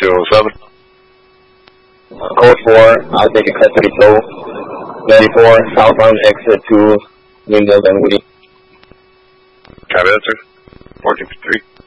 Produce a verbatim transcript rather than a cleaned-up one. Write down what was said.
two oh seven. Uh, code four, I'll take a custody flow. ninety-four, southbound exit to Windmill Dunwoody. Copy that, sir. fourteen three.